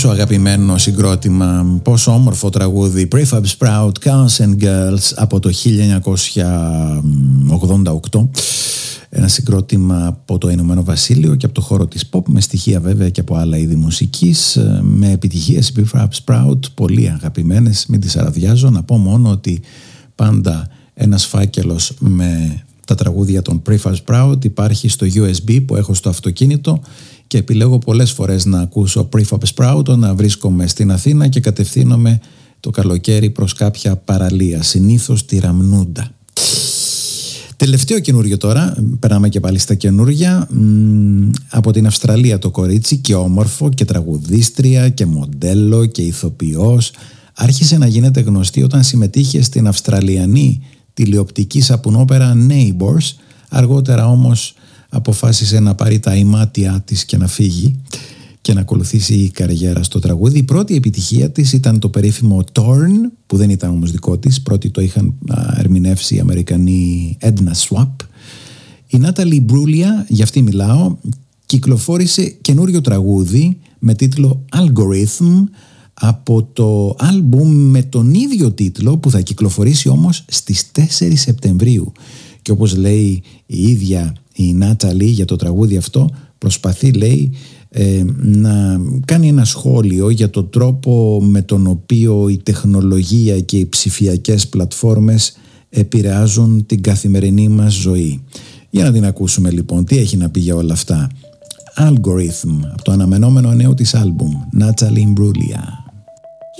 Πόσο αγαπημένο συγκρότημα, πόσο όμορφο τραγούδι. Prefab Sprout, Cows and Girls από το 1988. Ένα συγκρότημα από το Ηνωμένο Βασίλειο και από το χώρο της pop, με στοιχεία βέβαια και από άλλα είδη μουσικής, με επιτυχίες. Prefab Sprout, πολύ αγαπημένες, μην τις αραδιάζω. Να πω μόνο ότι πάντα ένας φάκελος με τα τραγούδια των Prefab Sprout υπάρχει στο USB που έχω στο αυτοκίνητο και επιλέγω πολλές φορές να ακούσω Prefab Sprout, να βρίσκομαι στην Αθήνα και κατευθύνομαι το καλοκαίρι προς κάποια παραλία, συνήθως τη Ραμνούντα. Τελευταίο καινούριο τώρα, περνάμε και πάλι στα καινούρια, από την Αυστραλία το κορίτσι, και όμορφο και τραγουδίστρια και μοντέλο και ηθοποιός, άρχισε να γίνεται γνωστή όταν συμμετείχε στην αυστραλιανή τηλεοπτική σαπουνόπερα Neighbours. Αργότερα όμως αποφάσισε να πάρει τα ημάτια της και να φύγει και να ακολουθήσει η καριέρα στο τραγούδι. Η πρώτη επιτυχία της ήταν το περίφημο Torn, που δεν ήταν όμως δικό της. Πρώτη το είχαν ερμηνεύσει οι Αμερικανοί Edna Swap. Η Natalie Imbruglia, για αυτή μιλάω, κυκλοφόρησε καινούριο τραγούδι με τίτλο Algorithm από το άλμπουμ με τον ίδιο τίτλο, που θα κυκλοφορήσει όμως στις 4 Σεπτεμβρίου. Και όπως λέει η ίδια η Natalie για το τραγούδι αυτό, προσπαθεί, λέει, να κάνει ένα σχόλιο για τον τρόπο με τον οποίο η τεχνολογία και οι ψηφιακές πλατφόρμες επηρεάζουν την καθημερινή μας ζωή. Για να την ακούσουμε λοιπόν, τι έχει να πει για όλα αυτά. Algorithm, από το αναμενόμενο νέο της άλμπουμ, Natalie Imbruglia.